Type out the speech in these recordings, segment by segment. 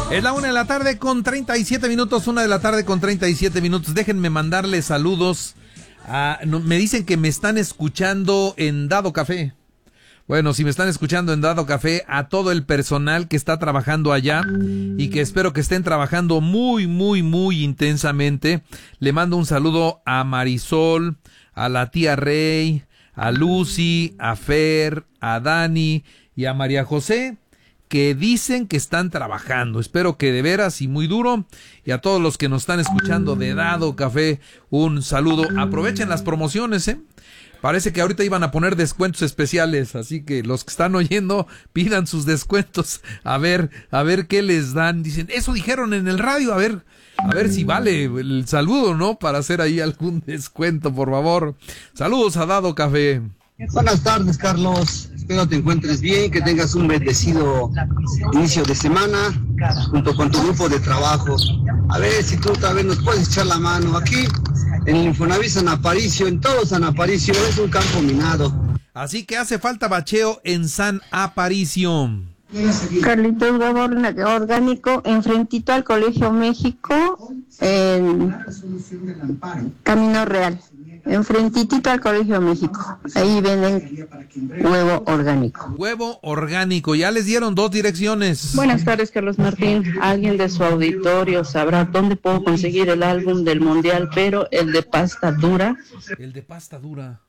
Es la 1:37 p.m, 1:37 p.m. Déjenme mandarles saludos. Me dicen que me están escuchando en Dado Café. Bueno, si me están escuchando en Dado Café, a todo el personal que está trabajando allá y que espero que estén trabajando muy, muy, muy intensamente. Le mando un saludo a Marisol, a la tía Rey, a Lucy, a Fer, a Dani y a María José, que dicen que están trabajando. Espero que de veras y muy duro. Y a todos los que nos están escuchando de Dado Café, un saludo. Aprovechen las promociones, Parece que ahorita iban a poner descuentos especiales, así que los que están oyendo pidan sus descuentos, a ver qué les dan. Dicen, eso dijeron en el radio, a ver si vale el saludo, ¿no? Para hacer ahí algún descuento, por favor. Saludos a Dado Café. Buenas tardes, Carlos. Espero te encuentres bien, que tengas un bendecido inicio de semana junto con tu grupo de trabajo. A ver si tú tal vez nos puedes echar la mano. Aquí en el Infonavit San Aparicio, en todo San Aparicio, es un campo minado. Así que hace falta bacheo en San Aparicio. Carlitos, huevo orgánico, enfrentito al Colegio México, en Camino Real. Enfrentitito al Colegio México. Ahí venden huevo orgánico. Huevo orgánico. Ya les dieron 2 direcciones. Buenas tardes, Carlos Martín. Alguien de su auditorio sabrá dónde puedo conseguir el álbum del Mundial, pero el de pasta dura. El de pasta dura.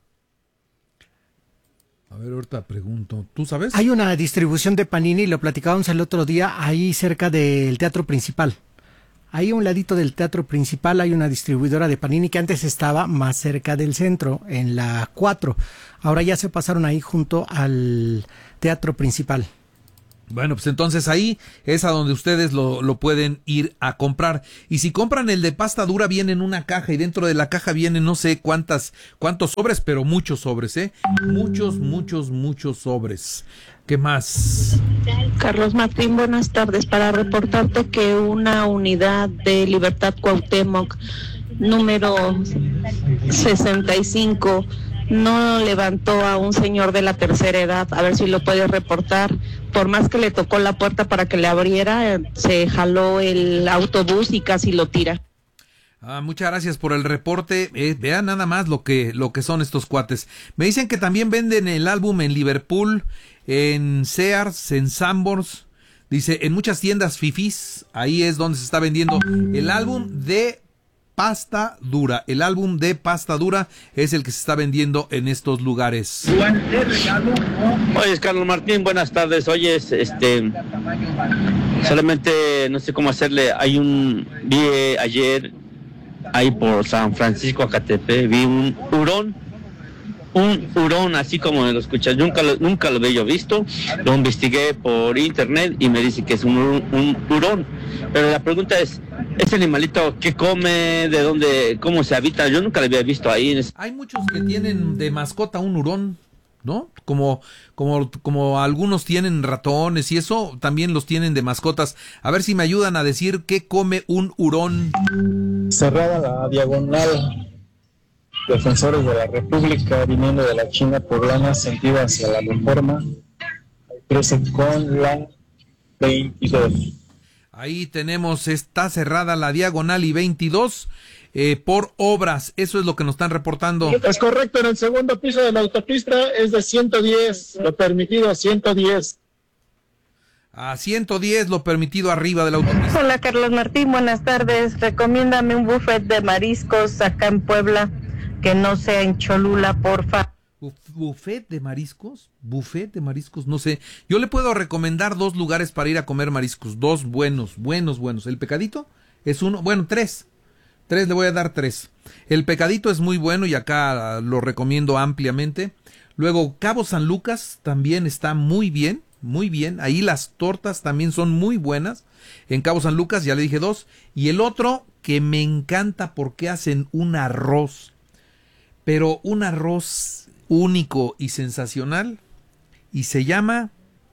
A ver, ahorita pregunto. ¿Tú sabes? Hay una distribución de Panini, lo platicábamos el otro día, ahí cerca del Teatro Principal. Ahí a un ladito del Teatro Principal hay una distribuidora de Panini que antes estaba más cerca del centro, en la 4. Ahora ya se pasaron ahí junto al Teatro Principal. Bueno, pues entonces ahí es a donde ustedes lo pueden ir a comprar. Y si compran el de pasta dura, viene en una caja y dentro de la caja vienen no sé cuántos sobres, pero muchos sobres, muchos sobres. ¿Qué más? Carlos Martín, buenas tardes. Para reportarte que una unidad de Libertad Cuauhtémoc, número 65, no levantó a un señor de la tercera edad. A ver si lo puedes reportar. Por más que le tocó la puerta para que le abriera, se jaló el autobús y casi lo tira. Muchas gracias por el reporte. Vean nada más lo que son estos cuates. Me dicen que también venden el álbum en Liverpool, en Sears, en Sanborns. Dice, en muchas tiendas fifís, ahí es donde se está vendiendo el álbum de pasta dura. El álbum de pasta dura es el que se está vendiendo en estos lugares. Oye, Carlos Martín, buenas tardes. Oye, solamente no sé cómo hacerle. Vi ayer ahí por San Francisco Acatepe, vi un hurón, así como lo escuchas. Nunca lo había yo visto. Lo investigué por internet y me dice que es un hurón. Pero la pregunta es, ¿ese animalito qué come? ¿De dónde? ¿Cómo se habita? Yo nunca lo había visto ahí. Hay muchos que tienen de mascota un hurón, ¿no? Como algunos tienen ratones y eso, también los tienen de mascotas. A ver si me ayudan a decir qué come un hurón. Cerrada la diagonal Defensores de la República, viniendo de la China poblana, sentido hacia la Reforma, crece con la 22. Ahí tenemos, está cerrada la diagonal y 22 por obras. Eso es lo que nos están reportando. Es correcto, en el segundo piso de la autopista es de 110, lo permitido a 110. A 110 lo permitido arriba de la autopista. Hola, Carlos Martín, buenas tardes. Recomiéndame un buffet de mariscos acá en Puebla, que no sea en Cholula, porfa. ¿Buffet de mariscos? ¿Buffet de mariscos? No sé. Yo le puedo recomendar 2 lugares para ir a comer mariscos. 2 buenos. El Pecadito es uno. Bueno, 3. 3, le voy a dar 3. El Pecadito es muy bueno y acá lo recomiendo ampliamente. Luego, Cabo San Lucas también está muy bien. Muy bien. Ahí las tortas también son muy buenas. En Cabo San Lucas, ya le dije 2. Y el otro que me encanta porque hacen un arroz. Pero un arroz único y sensacional. Y se llama...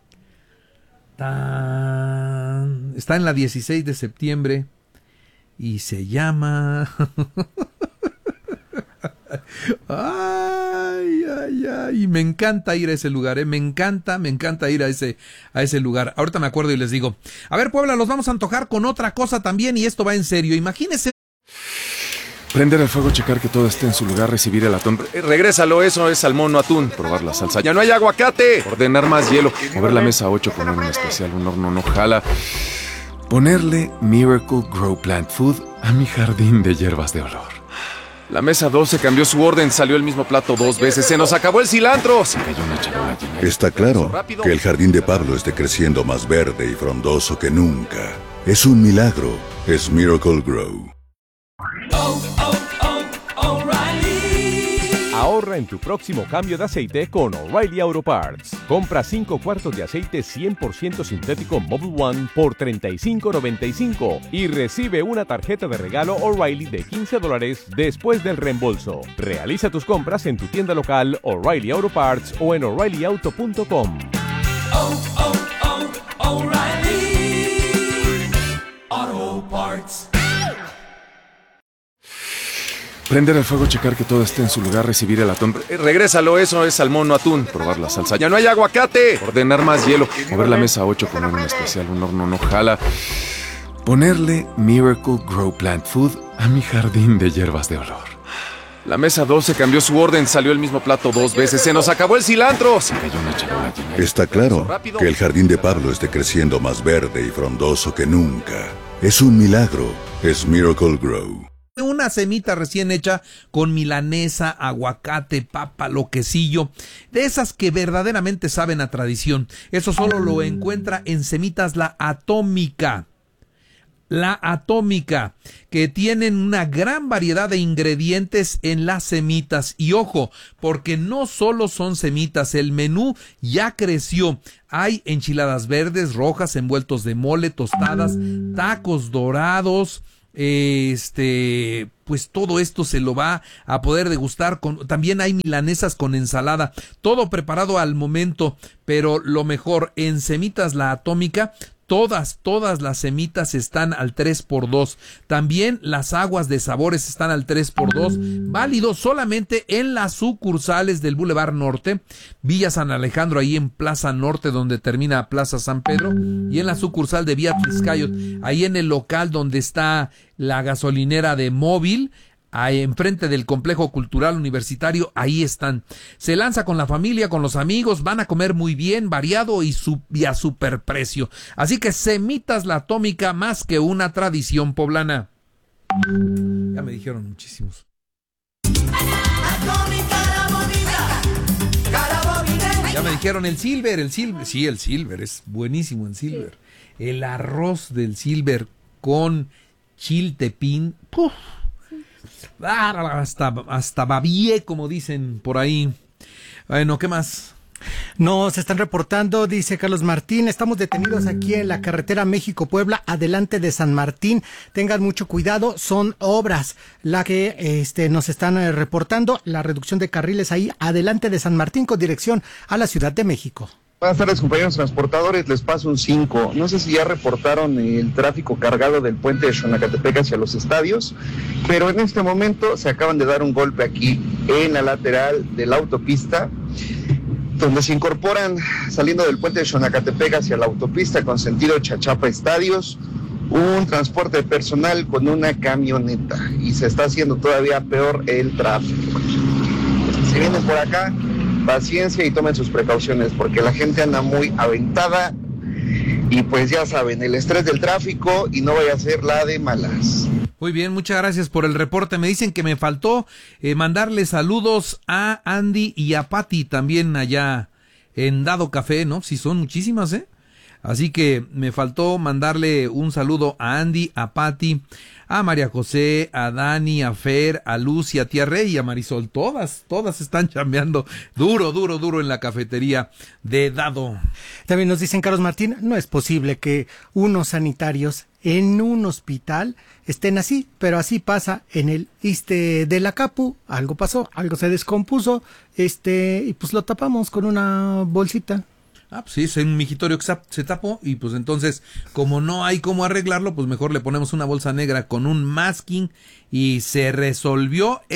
Está en la 16 de septiembre. Y se llama... Y me encanta ir a ese lugar, me encanta ir a ese lugar. Ahorita me acuerdo y les digo. A ver, Puebla, los vamos a antojar con otra cosa también y esto va en serio. Imagínense. Prender el fuego, checar que todo esté en su lugar, recibir el atún. Regrésalo, eso es salmón, no atún. Probar la salsa. ¡Ya no hay aguacate! Ordenar más hielo. Mover la mesa 8, poner un especial, un horno no jala. Ponerle Miracle Grow Plant Food a mi jardín de hierbas de olor. La mesa 12 cambió su orden, salió el mismo plato 2 veces. ¡Se nos acabó el cilantro! Se cayó una charola llena. Está claro que el jardín de Pablo esté creciendo más verde y frondoso que nunca. Es un milagro. Es Miracle Grow. Ahorra en tu próximo cambio de aceite con O'Reilly Auto Parts. Compra 5 cuartos de aceite 100% sintético Mobil One por $35.95 y recibe una tarjeta de regalo O'Reilly de $15 después del reembolso. Realiza tus compras en tu tienda local O'Reilly Auto Parts o en O'ReillyAuto.com. O'Reilly Auto Parts. Prender el fuego, checar que todo esté en su lugar, recibir el atún. Regrésalo, eso es salmón, no atún. Probar la salsa. ¡Ya no hay aguacate! Ordenar más hielo. Mover la mesa 8, poner un especial, un horno no jala. Ponerle Miracle Grow Plant Food a mi jardín de hierbas de olor. La mesa 12 cambió su orden, salió el mismo plato 2 veces. ¡Se nos acabó el cilantro! Se cayó una charola llena. Está claro que el jardín de Pablo esté creciendo más verde y frondoso que nunca. Es un milagro. Es Miracle Grow. Una semita recién hecha con milanesa, aguacate, papa, lo quesillo, de esas que verdaderamente saben a tradición. Eso solo lo encuentra en Semitas La Atómica. La Atómica, que tienen una gran variedad de ingredientes en las semitas. Y ojo, porque no solo son semitas, el menú ya creció. Hay enchiladas verdes, rojas, envueltos de mole, tostadas, tacos dorados. Pues todo esto se lo va a poder degustar también hay milanesas con ensalada, todo preparado al momento, pero lo mejor, en Semitas La Atómica, todas las semitas están al 3x2. También las aguas de sabores están al 3x2. Válido solamente en las sucursales del Boulevard Norte, Villa San Alejandro, ahí en Plaza Norte, donde termina Plaza San Pedro, y en la sucursal de Vía Tliscayot, ahí en el local donde está la gasolinera de Móvil, ahí enfrente del Complejo Cultural Universitario, ahí están. Se lanza con la familia, con los amigos, van a comer muy bien, variado y a superprecio. Así que Semitas La Atómica, más que una tradición poblana. Ya me dijeron muchísimos. Ya me dijeron el Silver. Sí, el Silver, es buenísimo el Silver. El arroz del Silver con chiltepín. ¡Puf! Hasta babié, como dicen por ahí. Bueno, ¿qué más? Nos están reportando, dice Carlos Martín, estamos detenidos aquí en la carretera México-Puebla, adelante de San Martín. Tengan mucho cuidado, son obras la que nos están reportando, la reducción de carriles ahí, adelante de San Martín con dirección a la Ciudad de México. Buenas tardes, compañeros transportadores, les paso un 5. No sé si ya reportaron el tráfico cargado del puente de Xonacatepec hacia los estadios, pero en este momento se acaban de dar un golpe aquí en la lateral de la autopista, donde se incorporan, saliendo del puente de Xonacatepec hacia la autopista con sentido Chachapa Estadios, un transporte personal con una camioneta, y se está haciendo todavía peor el tráfico. Si vienen por acá, paciencia y tomen sus precauciones, porque la gente anda muy aventada y pues ya saben, el estrés del tráfico y no vaya a ser la de malas. Muy bien, muchas gracias por el reporte. Me dicen que me faltó mandarle saludos a Andy y a Patti también allá en Dado Café, ¿no? Sí, son muchísimas, ¿eh? Así que me faltó mandarle un saludo a Andy, a Patti, a María José, a Dani, a Fer, a Lucy, a Tía Rey y a Marisol. Todas están chambeando duro en la cafetería de Dado. También nos dicen, Carlos Martín, no es posible que unos sanitarios en un hospital estén así, pero así pasa en el ISSSTE de la Capu. Algo pasó, algo se descompuso, y pues lo tapamos con una bolsita. Pues sí, es un migitorio que se tapó y pues entonces, como no hay cómo arreglarlo, pues mejor le ponemos una bolsa negra con un masking y se resolvió el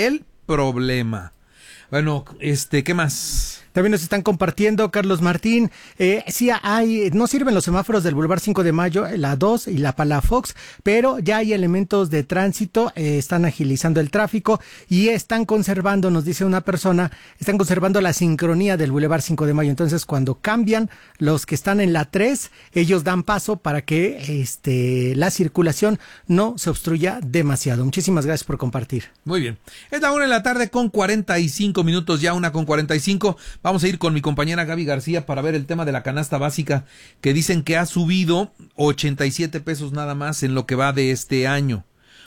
problema. Bueno, ¿qué más? También nos están compartiendo, Carlos Martín, sí no sirven los semáforos del Boulevard 5 de Mayo, la 2 y la Palafox, pero ya hay elementos de tránsito, están agilizando el tráfico y están conservando, nos dice una persona, están conservando la sincronía del Boulevard 5 de Mayo. Entonces, cuando cambian los que están en la 3, ellos dan paso para que la circulación no se obstruya demasiado. Muchísimas gracias por compartir. Muy bien. Es la 1:00 con 45 minutos, ya 1:45. Vamos a ir con mi compañera Gaby García para ver el tema de la canasta básica, que dicen que ha subido 87 pesos nada más en lo que va de este año.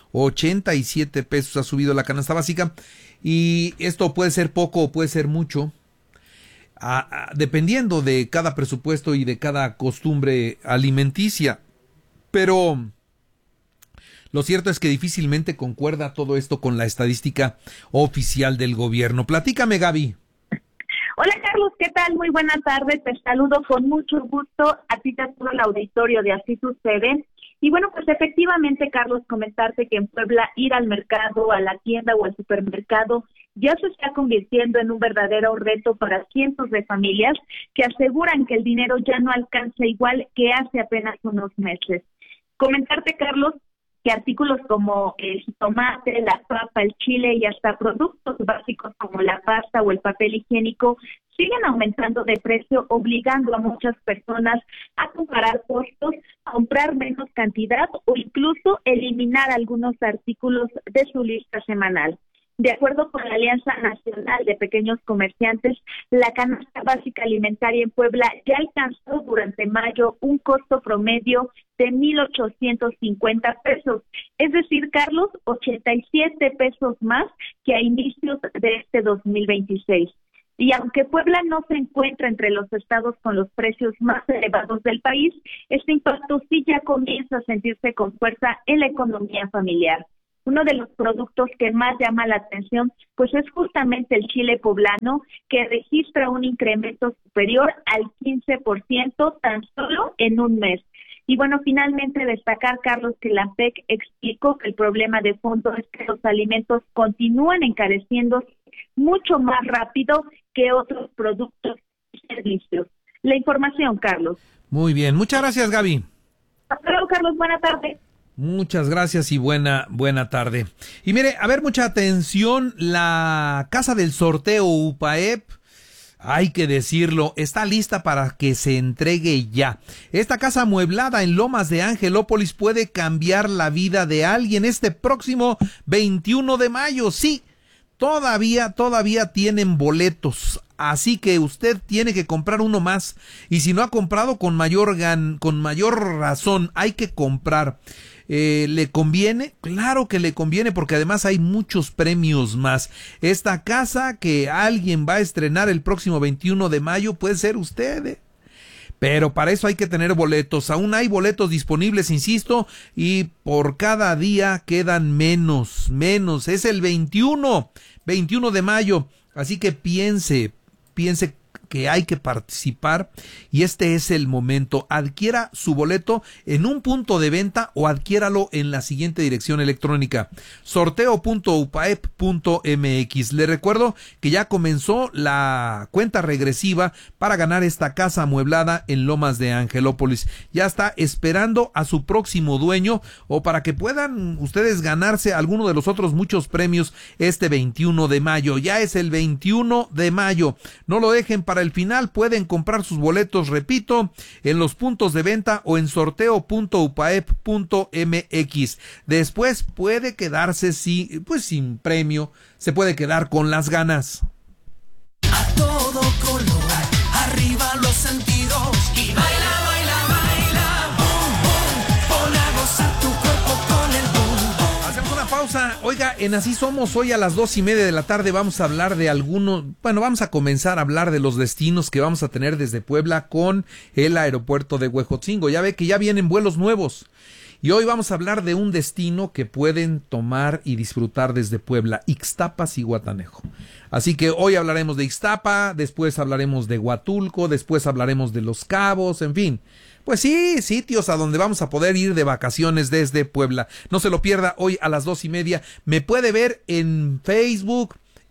87 pesos ha subido la canasta básica, y esto puede ser poco o puede ser mucho, dependiendo de cada presupuesto y de cada costumbre alimenticia. Pero lo cierto es que difícilmente concuerda todo esto con la estadística oficial del gobierno. Platícame, Gaby. Hola Carlos, ¿qué tal? Muy buena tarde, te saludo con mucho gusto, a ti, a todo el auditorio de Así Sucede. Y bueno, pues efectivamente, Carlos, comentarte que en Puebla ir al mercado, a la tienda o al supermercado ya se está convirtiendo en un verdadero reto para cientos de familias que aseguran que el dinero ya no alcanza igual que hace apenas unos meses. Comentarte, Carlos, que artículos como el tomate, la papa, el chile y hasta productos básicos como la pasta o el papel higiénico siguen aumentando de precio, obligando a muchas personas a comparar costos, a comprar menos cantidad o incluso eliminar algunos artículos de su lista semanal. De acuerdo con la Alianza Nacional de Pequeños Comerciantes, la canasta básica alimentaria en Puebla ya alcanzó durante mayo un costo promedio de 1,850 pesos. Es decir, Carlos, 87 pesos más que a inicios de este 2026. Y aunque Puebla no se encuentra entre los estados con los precios más elevados del país, este impacto sí ya comienza a sentirse con fuerza en la economía familiar. Uno de los productos que más llama la atención, pues es justamente el chile poblano, que registra un incremento superior al 15% tan solo en un mes. Y bueno, finalmente destacar, Carlos, que la ANPEC explicó que el problema de fondo es que los alimentos continúan encareciendo mucho más rápido que otros productos y servicios. La información, Carlos. Muy bien, muchas gracias, Gaby. Hasta luego, Carlos, buena tarde. Muchas gracias y buena tarde. Y mire, a ver, mucha atención, la casa del sorteo UPAEP, hay que decirlo, está lista para que se entregue ya. Esta casa amueblada en Lomas de Angelópolis puede cambiar la vida de alguien este próximo 21 de mayo. Sí, todavía tienen boletos. Así que usted tiene que comprar uno más. Y si no ha comprado, con mayor razón, hay que comprar. ¿Le conviene? Claro que le conviene, porque además hay muchos premios más. Esta casa que alguien va a estrenar el próximo 21 de mayo puede ser usted, Pero para eso hay que tener boletos. Aún hay boletos disponibles, insisto, y por cada día quedan menos. Es el 21 de mayo. Así que piense que hay que participar y este es el momento. Adquiera su boleto en un punto de venta o adquiéralo en la siguiente dirección electrónica: sorteo.upaep.mx. Le recuerdo que ya comenzó la cuenta regresiva para ganar esta casa amueblada en Lomas de Angelópolis. Ya está esperando a su próximo dueño, o para que puedan ustedes ganarse alguno de los otros muchos premios este 21 de mayo. Ya es el 21 de mayo. No lo dejen para el final. Pueden comprar sus boletos, repito, en los puntos de venta o en sorteo.upaep.mx. Después puede quedarse sin premio, se puede quedar con las ganas. A todo color, arriba los sentidos y baila, baila, baila, boom, boom, pon a gozar tu cuerpo con el boom, boom. Hacemos una pausa. Oiga, en Así Somos, hoy a las 2:30 de la tarde vamos a hablar de vamos a comenzar a hablar de los destinos que vamos a tener desde Puebla con el aeropuerto de Huejotzingo. Ya ve que ya vienen vuelos nuevos. Y hoy vamos a hablar de un destino que pueden tomar y disfrutar desde Puebla: Ixtapa, Zihuatanejo. Así que hoy hablaremos de Ixtapa, después hablaremos de Huatulco, después hablaremos de Los Cabos, en fin. Pues sí, sitios a donde vamos a poder ir de vacaciones desde Puebla. No se lo pierda hoy a las 2:30. Me puede ver en Facebook,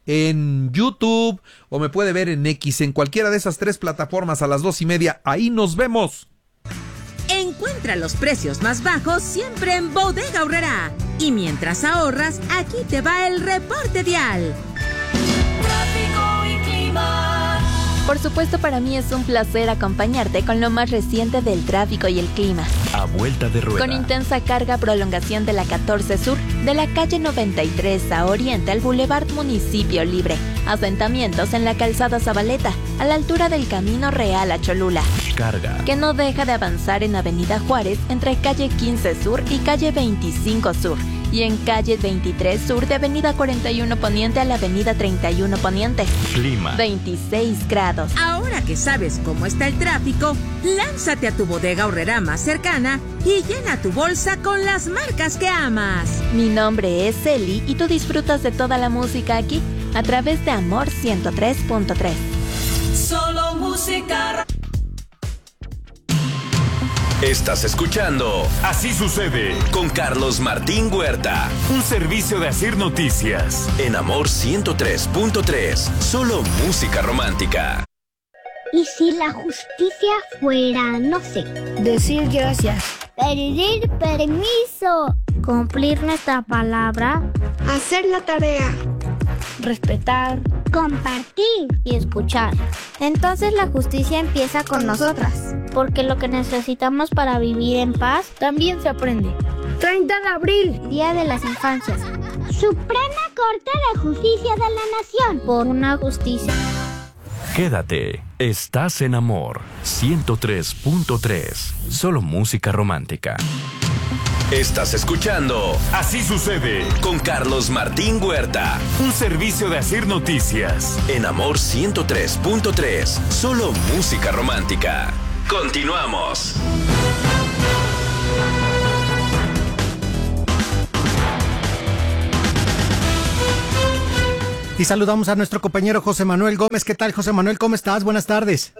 en YouTube o me puede ver en X, en cualquiera de esas 3 plataformas a las 2:30. Ahí nos vemos. Encuentra los precios más bajos siempre en Bodega Aurrerá. Y mientras ahorras, aquí te va el reporte vial. Tráfico y clima. Por supuesto, para mí es un placer acompañarte con lo más reciente del tráfico y el clima. A vuelta de rueda. Con intensa carga, prolongación de la 14 Sur, de la calle 93 a Oriente al Boulevard Municipio Libre. Asentamientos en la calzada Zabaleta, a la altura del Camino Real a Cholula. Carga. Que no deja de avanzar en Avenida Juárez, entre calle 15 Sur y calle 25 Sur. Y en calle 23 Sur de Avenida 41 Poniente a la Avenida 31 Poniente. Clima. 26 grados. Ahora que sabes cómo está el tráfico, lánzate a tu Bodega Aurrerá más cercana y llena tu bolsa con las marcas que amas. Mi nombre es Eli y tú disfrutas de toda la música aquí a través de Amor 103.3. Solo música. Estás escuchando Así Sucede con Carlos Martín Huerta, un servicio de Asir Noticias en Amor 103.3, solo música romántica. ¿Y si la justicia fuera, no sé, decir gracias, pedir permiso, cumplir nuestra palabra, hacer la tarea, respetar, compartir y escuchar? Entonces la justicia empieza con nosotras, porque lo que necesitamos para vivir en paz también se aprende. 30 de abril, Día de las Infancias. Suprema Corte de Justicia de la Nación, por una justicia. Quédate, estás en Amor 103.3, solo música romántica. Estás escuchando Así Sucede con Carlos Martín Huerta, un servicio de Asir Noticias en Amor 103.3, solo música romántica. Continuamos. Y saludamos a nuestro compañero José Manuel Gómez. ¿Qué tal, José Manuel? ¿Cómo estás? Buenas tardes.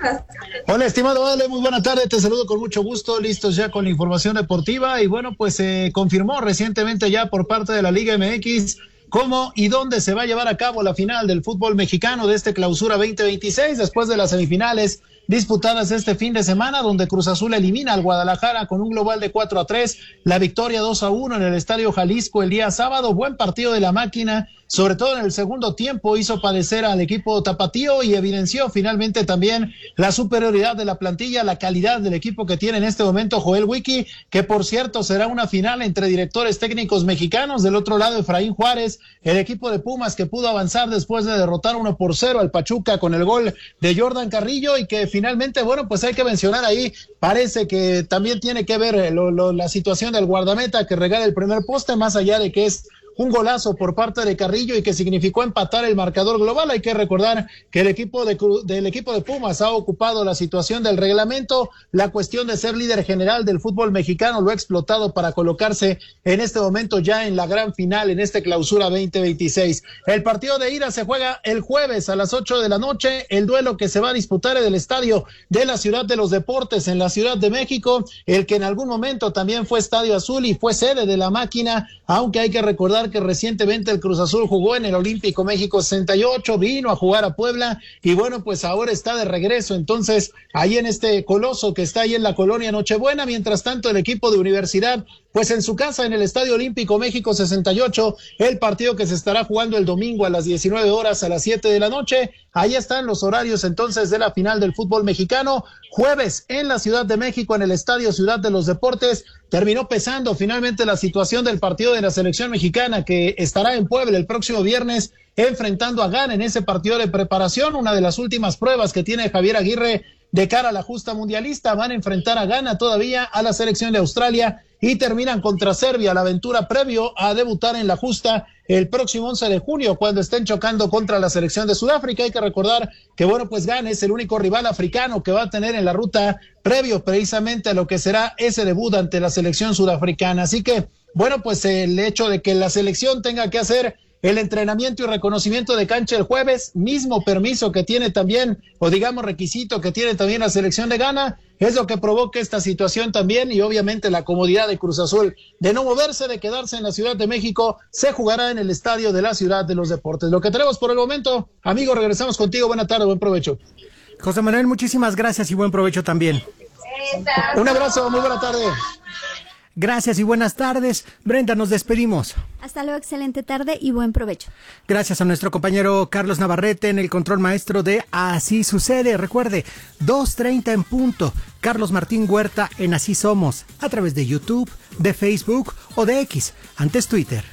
Hola, estimado Ale, muy buena tarde. Te saludo con mucho gusto. Listos ya con la información deportiva. Y bueno, pues se confirmó recientemente ya por parte de la Liga MX cómo y dónde se va a llevar a cabo la final del fútbol mexicano de este Clausura 2026 después de las semifinales disputadas este fin de semana, donde Cruz Azul elimina al Guadalajara con un global de 4-3, la victoria 2-1 en el Estadio Jalisco el día sábado. Buen partido de la máquina, sobre todo en el segundo tiempo, hizo padecer al equipo tapatío y evidenció finalmente también la superioridad de la plantilla, la calidad del equipo que tiene en este momento Joel Wiki, que por cierto será una final entre directores técnicos mexicanos. Del otro lado, Efraín Juárez, el equipo de Pumas, que pudo avanzar después de derrotar 1-0 al Pachuca con el gol de Jordan Carrillo, y que finalmente, bueno, pues hay que mencionar ahí, parece que también tiene que ver la situación del guardameta que regala el primer poste, más allá de que es un golazo por parte de Carrillo y que significó empatar el marcador global. Hay que recordar que el equipo de Pumas ha ocupado la situación del reglamento, la cuestión de ser líder general del fútbol mexicano lo ha explotado para colocarse en este momento ya en la gran final en este Clausura 2026. El partido de ida se juega el jueves a las 8 de la noche, el duelo que se va a disputar en el estadio de la Ciudad de los Deportes en la Ciudad de México, el que en algún momento también fue Estadio Azul y fue sede de la máquina, aunque hay que recordar que recientemente el Cruz Azul jugó en el Olímpico México 68, vino a jugar a Puebla y bueno, pues ahora está de regreso entonces ahí en este coloso que está ahí en la colonia Nochebuena. Mientras tanto, el equipo de Universidad, pues en su casa en el Estadio Olímpico México 68, el partido que se estará jugando el domingo a las 19 horas a las 7 de la noche. Ahí están los horarios entonces de la final del fútbol mexicano. Jueves en la Ciudad de México, en el Estadio Ciudad de los Deportes, terminó pesando finalmente la situación del partido de la selección mexicana, que estará en Puebla el próximo viernes enfrentando a Ghana en ese partido de preparación, una de las últimas pruebas que tiene Javier Aguirre de cara a la justa mundialista. Van a enfrentar a Ghana todavía, a la selección de Australia, y terminan contra Serbia, la aventura previo a debutar en la justa el próximo 11 de junio, cuando estén chocando contra la selección de Sudáfrica. Hay que recordar que, bueno, pues Ghana es el único rival africano que va a tener en la ruta previo precisamente a lo que será ese debut ante la selección sudafricana. Así que, bueno, pues el hecho de que la selección tenga que hacer el entrenamiento y reconocimiento de cancha el jueves, mismo permiso que tiene también, o digamos requisito que tiene también la selección de Ghana, es lo que provoca esta situación también, y obviamente la comodidad de Cruz Azul de no moverse, de quedarse en la Ciudad de México, se jugará en el estadio de la Ciudad de los Deportes. Lo que tenemos por el momento, amigo, regresamos contigo, buena tarde, buen provecho. José Manuel, muchísimas gracias y buen provecho también. Un abrazo, muy buena tarde. Gracias y buenas tardes. Brenda, nos despedimos. Hasta luego, excelente tarde y buen provecho. Gracias a nuestro compañero Carlos Navarrete en el control maestro de Así Sucede. Recuerde, 2:30 en punto. Carlos Martín Huerta en Así Somos, a través de YouTube, de Facebook o de X, antes Twitter.